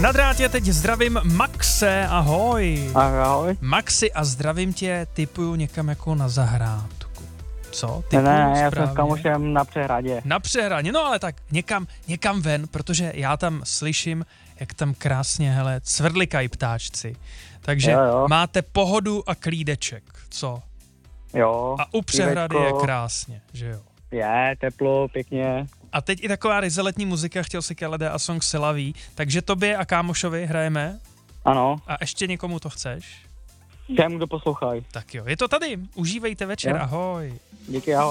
Na drátě teď zdravím Maxe, ahoj. Ahoj. Maxi, a zdravím tě, tipuju někam jako na zahrádku. Co? Ne, já jsem s kamošem na přehradě. Na přehradě, no ale tak někam ven, protože já tam slyším, jak tam krásně, hele, cvrlikají ptáčci. Takže jo. máte pohodu a klídeček, co? Jo. A u přehrady je krásně, že jo? Je, teplo, pěkně. A teď i taková ryze letní muzika, chtěl si Kelede a song Silaví, takže tobě a kámošovi hrajeme. Ano. A ještě někomu to chceš? Všem, kdo poslouchají. Tak jo, je to tady, užívejte večer, Jo. ahoj. Díky, ahoj.